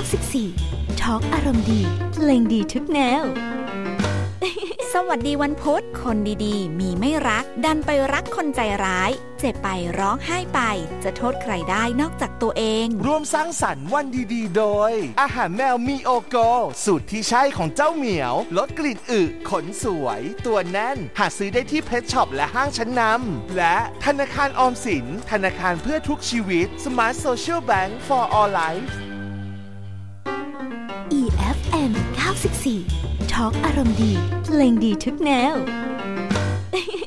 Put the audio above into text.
94 ทอล์กอารมณ์ดีเพลงดีทุกแนวสวัสดีวันพุธคนดีๆมีไม่รักดันไปรักคนใจร้ายเจ็บไปร้องไห้ไปจะโทษใครได้นอกจากตัวเองร่วมสร้างสรรค์วันดีๆโดยอาหารแมวมีโอโกสูตรที่ใช่ของเจ้าเหมียวลดกลิ่นอึขนสวยตัวแน่นหาซื้อได้ที่เพชช็อปและห้างชั้นนำและธนาคารออมสินธนาคารเพื่อทุกชีวิต Smart Social Bank for All Life EFM 94ทอล์กอารมณ์ดีเพลงดีทุกแนว